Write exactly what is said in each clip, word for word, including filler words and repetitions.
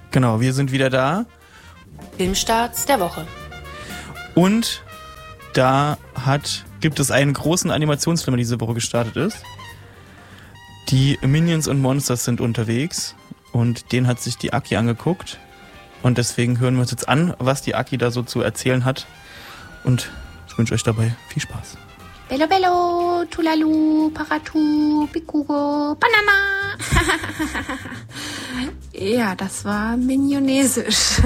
Genau, wir sind wieder da. Filmstarts der Woche. Und da hat, gibt es einen großen Animationsfilm, der diese Woche gestartet ist. Die Minions und Monsters sind unterwegs und den hat sich die Aki angeguckt. Und deswegen hören wir uns jetzt an, was die Aki da so zu erzählen hat. Und ich wünsche euch dabei viel Spaß. Bello bello, tulalu, paratu, pikugo, banana. Ja, das war minionesisch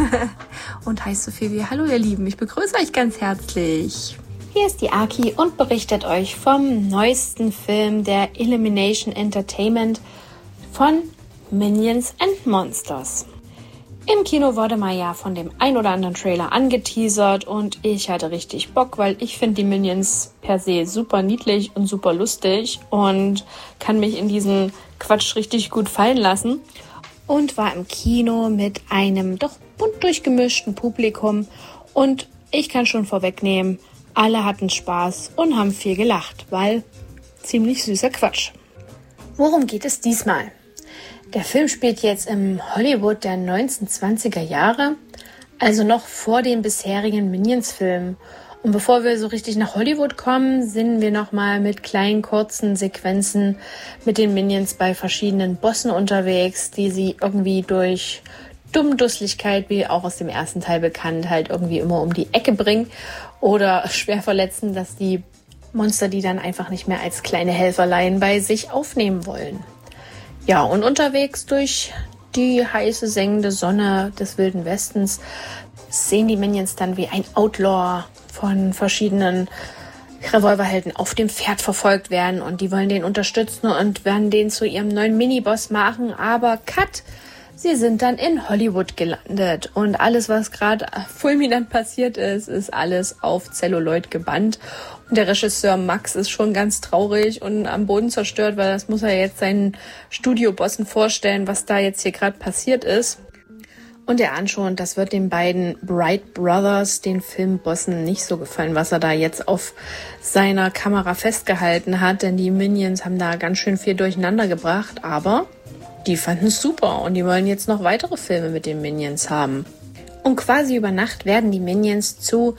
und heißt so viel wie Hallo ihr Lieben, ich begrüße euch ganz herzlich. Hier ist die Aki und berichtet euch vom neuesten Film der Illumination Entertainment von Minions and Monsters. Im Kino wurde mal ja von dem ein oder anderen Trailer angeteasert und ich hatte richtig Bock, weil ich finde die Minions per se super niedlich und super lustig und kann mich in diesen Quatsch richtig gut fallen lassen und war im Kino mit einem doch bunt durchgemischten Publikum und ich kann schon vorwegnehmen, alle hatten Spaß und haben viel gelacht, weil ziemlich süßer Quatsch. Worum geht es diesmal? Der Film spielt jetzt im Hollywood der neunzehnhundertzwanziger Jahre, also noch vor den bisherigen Minions-Filmen. Und bevor wir so richtig nach Hollywood kommen, sind wir nochmal mit kleinen, kurzen Sequenzen mit den Minions bei verschiedenen Bossen unterwegs, die sie irgendwie durch Dummdusseligkeit, wie auch aus dem ersten Teil bekannt, halt irgendwie immer um die Ecke bringen oder schwer verletzen, dass die Monster die dann einfach nicht mehr als kleine Helferlein bei sich aufnehmen wollen. Ja, und unterwegs durch die heiße, sengende Sonne des Wilden Westens sehen die Minions dann, wie ein Outlaw von verschiedenen Revolverhelden auf dem Pferd verfolgt werden und die wollen den unterstützen und werden den zu ihrem neuen Miniboss machen, aber cut! Sie sind dann in Hollywood gelandet und alles, was gerade fulminant passiert ist, ist alles auf Celluloid gebannt. Und der Regisseur Max ist schon ganz traurig und am Boden zerstört, weil das muss er jetzt seinen Studiobossen vorstellen, was da jetzt hier gerade passiert ist. Und er ahnt schon, das wird den beiden Bright Brothers, den Filmbossen, nicht so gefallen, was er da jetzt auf seiner Kamera festgehalten hat, denn die Minions haben da ganz schön viel durcheinander gebracht, aber die fanden es super und die wollen jetzt noch weitere Filme mit den Minions haben. Und quasi über Nacht werden die Minions zu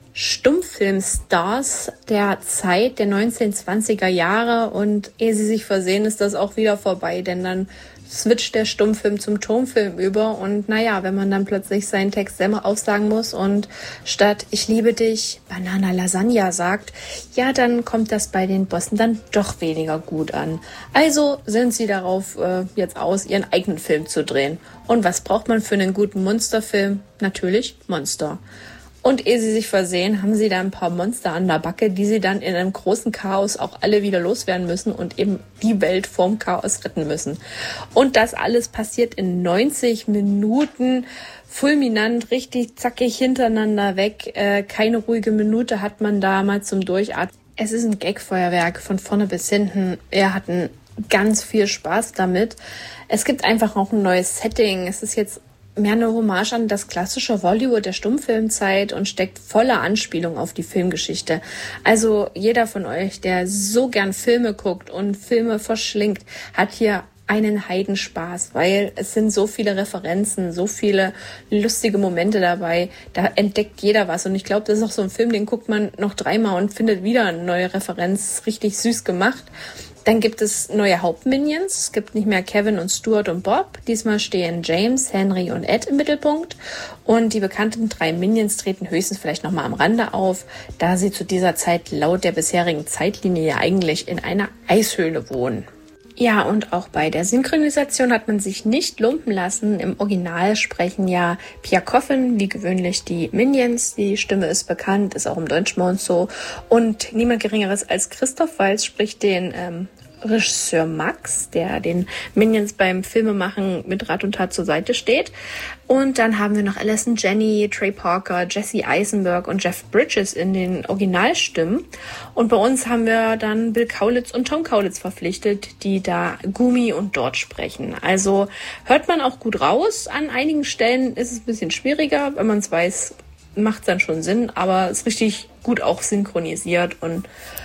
Stummfilmstars der Zeit der neunzehnhundertzwanziger Jahre und ehe sie sich versehen, ist das auch wieder vorbei, denn dann switcht der Stummfilm zum Tonfilm über und naja, wenn man dann plötzlich seinen Text selber aufsagen muss und statt ich liebe dich Banana Lasagna sagt, ja, dann kommt das bei den Bossen dann doch weniger gut an. Also sind sie darauf äh, jetzt aus, ihren eigenen Film zu drehen. Und was braucht man für einen guten Monsterfilm? Natürlich Monster. Und ehe sie sich versehen, haben sie da ein paar Monster an der Backe, die sie dann in einem großen Chaos auch alle wieder loswerden müssen und eben die Welt vorm Chaos retten müssen. Und das alles passiert in neunzig Minuten, fulminant, richtig zackig hintereinander weg. Äh, keine ruhige Minute hat man da mal zum Durchatmen. Es ist ein Gagfeuerwerk von vorne bis hinten. Wir hatten ganz viel Spaß damit. Es gibt einfach auch ein neues Setting. Es ist jetzt mehr eine Hommage an das klassische Hollywood der Stummfilmzeit und steckt voller Anspielung auf die Filmgeschichte. Also jeder von euch, der so gern Filme guckt und Filme verschlingt, hat hier einen Heidenspaß, weil es sind so viele Referenzen, so viele lustige Momente dabei. Da entdeckt jeder was und ich glaube, das ist auch so ein Film, den guckt man noch dreimal und findet wieder eine neue Referenz. Richtig süß gemacht. Dann gibt es neue Hauptminions. Es gibt nicht mehr Kevin und Stuart und Bob. Diesmal stehen James, Henry und Ed im Mittelpunkt. Und die bekannten drei Minions treten höchstens vielleicht nochmal am Rande auf, da sie zu dieser Zeit laut der bisherigen Zeitlinie ja eigentlich in einer Eishöhle wohnen. Ja, und auch bei der Synchronisation hat man sich nicht lumpen lassen. Im Original sprechen ja Pierre Coffin, wie gewöhnlich, die Minions. Die Stimme ist bekannt, ist auch im Deutschen und so. Und niemand Geringeres als Christoph Waltz spricht den ähm, Regisseur Max, der den Minions beim Filmemachen mit Rat und Tat zur Seite steht. Und dann haben wir noch Alison Janney, Trey Parker, Jesse Eisenberg und Jeff Bridges in den Originalstimmen. Und bei uns haben wir dann Bill Kaulitz und Tom Kaulitz verpflichtet, die da Gumi und Dort sprechen. Also hört man auch gut raus. An einigen Stellen ist es ein bisschen schwieriger. Wenn man es weiß, macht es dann schon Sinn. Aber es ist richtig gut auch synchronisiert und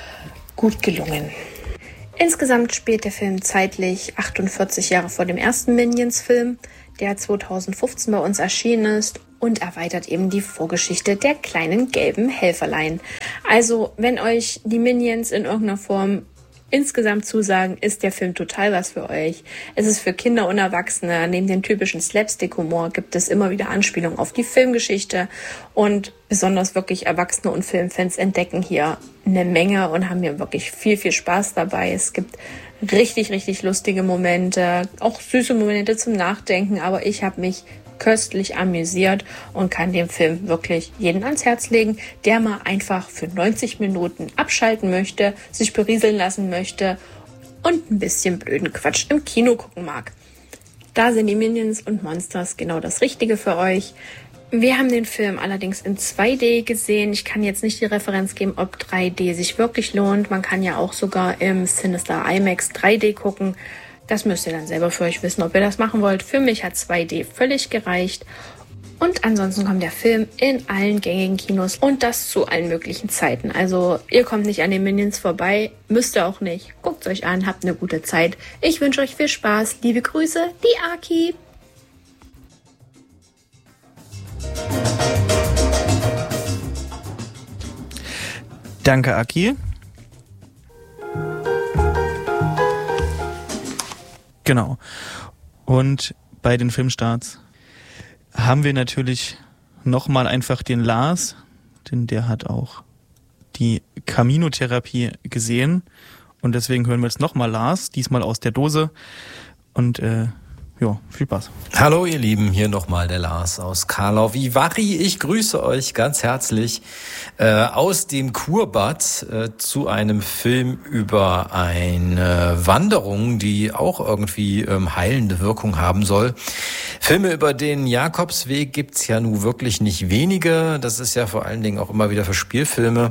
gut gelungen. Insgesamt spielt der Film zeitlich achtundvierzig Jahre vor dem ersten Minions-Film. der zweitausendfünfzehn bei uns erschienen ist und erweitert eben die Vorgeschichte der kleinen gelben Helferlein. Also, wenn euch die Minions in irgendeiner Form insgesamt zusagen, ist der Film total was für euch. Es ist für Kinder und Erwachsene. Neben dem typischen Slapstick-Humor gibt es immer wieder Anspielungen auf die Filmgeschichte und besonders wirklich Erwachsene und Filmfans entdecken hier eine Menge und haben hier wirklich viel, viel Spaß dabei. Es gibt richtig, richtig lustige Momente, auch süße Momente zum Nachdenken, aber ich habe mich köstlich amüsiert und kann dem Film wirklich jeden ans Herz legen, der mal einfach für neunzig Minuten abschalten möchte, sich berieseln lassen möchte und ein bisschen blöden Quatsch im Kino gucken mag. Da sind die Minions und Monsters genau das Richtige für euch. Wir haben den Film allerdings in zwei D gesehen. Ich kann jetzt nicht die Referenz geben, ob drei D sich wirklich lohnt. Man kann ja auch sogar im Sinister IMAX drei D gucken. Das müsst ihr dann selber für euch wissen, ob ihr das machen wollt. Für mich hat zwei D völlig gereicht. Und ansonsten kommt der Film in allen gängigen Kinos und das zu allen möglichen Zeiten. Also ihr kommt nicht an den Minions vorbei, müsst ihr auch nicht. Guckt euch an, habt eine gute Zeit. Ich wünsche euch viel Spaß. Liebe Grüße, die Aki. Danke, Aki. Genau. Und bei den Filmstarts haben wir natürlich nochmal einfach den Lars, denn der hat auch die Camino-Therapie gesehen. Und deswegen hören wir jetzt nochmal Lars, diesmal aus der Dose. Und äh, ja, viel Spaß. Hallo ihr Lieben, hier nochmal der Lars aus Karlau Vivari. Ich grüße euch ganz herzlich äh, aus dem Kurbad äh, zu einem Film über eine Wanderung, die auch irgendwie ähm, heilende Wirkung haben soll. Filme über den Jakobsweg gibt's ja nun wirklich nicht wenige. Das ist ja vor allen Dingen auch immer wieder für Spielfilme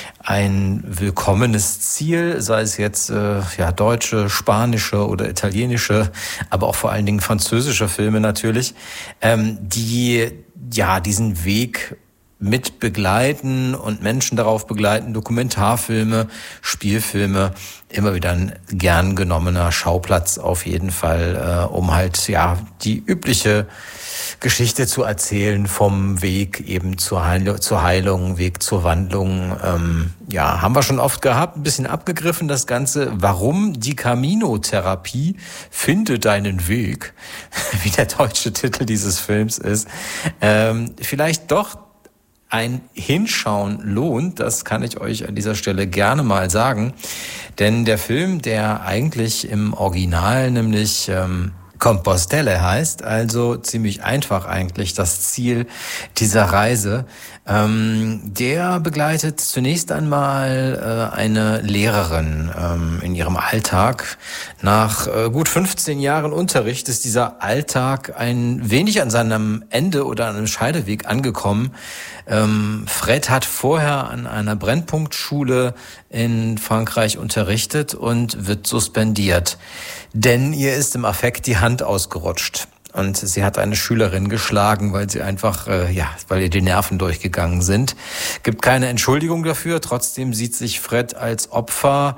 ein willkommenes Ziel, sei es jetzt äh, ja deutsche, spanische oder italienische, aber auch vor allen Dingen französische Filme natürlich, ähm, die ja diesen Weg mit begleiten und Menschen darauf begleiten, Dokumentarfilme, Spielfilme, immer wieder ein gern genommener Schauplatz auf jeden Fall, äh, um halt ja die übliche Geschichte zu erzählen vom Weg eben zur Heilung, zur Heilung, Weg zur Wandlung. Ähm, ja, haben wir schon oft gehabt, ein bisschen abgegriffen das Ganze. Warum die Camino-Therapie? Finde deinen Weg, wie der deutsche Titel dieses Films ist. Ähm, vielleicht doch ein Hinschauen lohnt, das kann ich euch an dieser Stelle gerne mal sagen. Denn der Film, der eigentlich im Original nämlich ähm, Compostelle heißt, also ziemlich einfach eigentlich das Ziel dieser Reise. Ähm, der begleitet zunächst einmal äh, eine Lehrerin ähm, in ihrem Alltag. Nach äh, gut fünfzehn Jahren Unterricht ist dieser Alltag ein wenig an seinem Ende oder an einem Scheideweg angekommen. Ähm, Fred hat vorher an einer Brennpunktschule in Frankreich unterrichtet und wird suspendiert, denn ihr ist im Affekt die Hand ausgerutscht. Und sie hat eine Schülerin geschlagen, weil sie einfach, äh, ja, weil ihr die Nerven durchgegangen sind. Gibt keine Entschuldigung dafür. Trotzdem sieht sich Fred als Opfer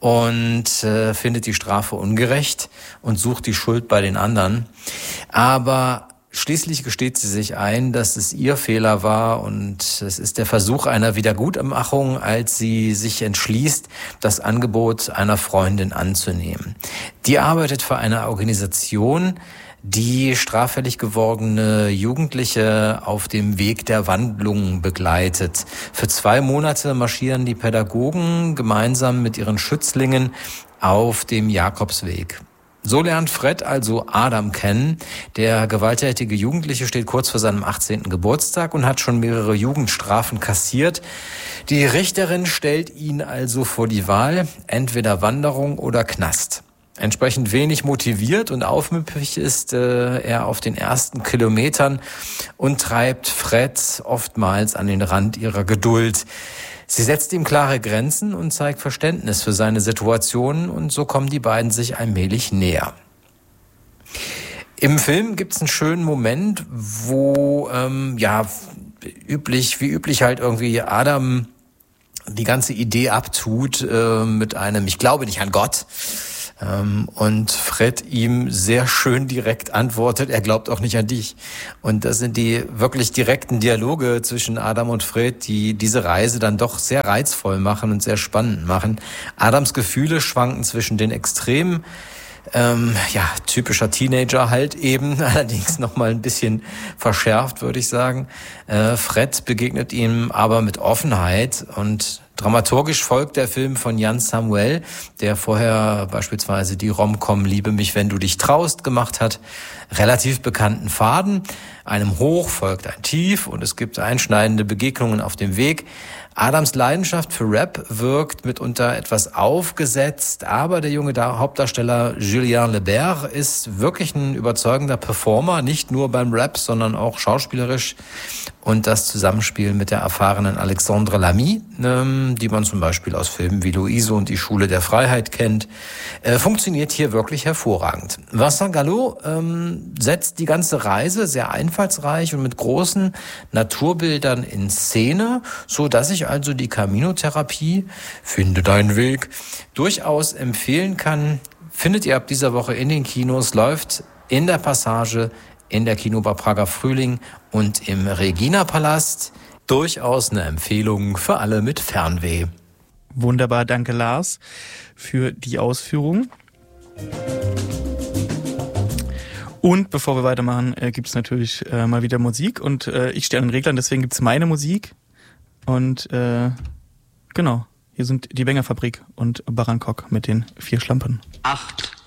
und äh, findet die Strafe ungerecht und sucht die Schuld bei den anderen. Aber schließlich gesteht sie sich ein, dass es ihr Fehler war und es ist der Versuch einer Wiedergutmachung, als sie sich entschließt, das Angebot einer Freundin anzunehmen. Die arbeitet für eine Organisation, die straffällig gewordene Jugendliche auf dem Weg der Wandlung begleitet. Für zwei Monate marschieren die Pädagogen gemeinsam mit ihren Schützlingen auf dem Jakobsweg. So lernt Fred also Adam kennen. Der gewalttätige Jugendliche steht kurz vor seinem achtzehnten Geburtstag und hat schon mehrere Jugendstrafen kassiert. Die Richterin stellt ihn also vor die Wahl, entweder Wanderung oder Knast. Entsprechend wenig motiviert und aufmüpfig ist äh, er auf den ersten Kilometern und treibt Fred oftmals an den Rand ihrer Geduld. Sie setzt ihm klare Grenzen und zeigt Verständnis für seine Situation und so kommen die beiden sich allmählich näher. Im Film gibt es einen schönen Moment, wo ähm, ja üblich, wie üblich halt irgendwie Adam die ganze Idee abtut äh, mit einem "Ich glaube nicht an Gott". Ähm, und Fred ihm sehr schön direkt antwortet, er glaubt auch nicht an dich. Und das sind die wirklich direkten Dialoge zwischen Adam und Fred, die diese Reise dann doch sehr reizvoll machen und sehr spannend machen. Adams Gefühle schwanken zwischen den Extremen, Ähm, ja, typischer Teenager halt eben, allerdings nochmal ein bisschen verschärft, würde ich sagen. Äh, Fred begegnet ihm aber mit Offenheit und dramaturgisch folgt der Film von Jan Samuel, der vorher beispielsweise die Rom-Com Liebe mich, wenn du dich traust gemacht hat, relativ bekannten Faden. Einem Hoch folgt ein Tief und es gibt einschneidende Begegnungen auf dem Weg. Adams Leidenschaft für Rap wirkt mitunter etwas aufgesetzt, aber der junge Hauptdarsteller Julien Lebert ist wirklich ein überzeugender Performer, nicht nur beim Rap, sondern auch schauspielerisch. Und das Zusammenspiel mit der erfahrenen Alexandre Lamy, ähm, die man zum Beispiel aus Filmen wie Luise und die Schule der Freiheit kennt, äh, funktioniert hier wirklich hervorragend. Vincent Gallo ähm, setzt die ganze Reise sehr einfallsreich und mit großen Naturbildern in Szene, so dass ich also die Camino-Therapie, finde deinen Weg, durchaus empfehlen kann. Findet ihr ab dieser Woche in den Kinos, läuft in der Passage, in der Kinobar Prager Frühling und im Regina-Palast. Durchaus eine Empfehlung für alle mit Fernweh. Wunderbar, danke Lars für die Ausführung. Und bevor wir weitermachen, äh, gibt es natürlich äh, mal wieder Musik. Und äh, ich stehe an den Reglern, deswegen gibt es meine Musik. Und äh, genau, hier sind die Wengerfabrik und Barankok mit den vier Schlampen. Acht.